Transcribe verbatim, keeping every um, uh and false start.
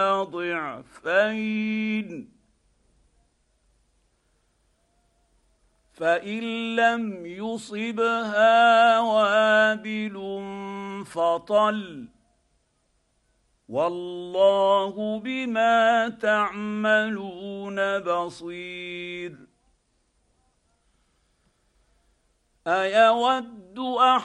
ضعفين فان لم يصبها وابل فطل والله بما تعملون بصير. أيود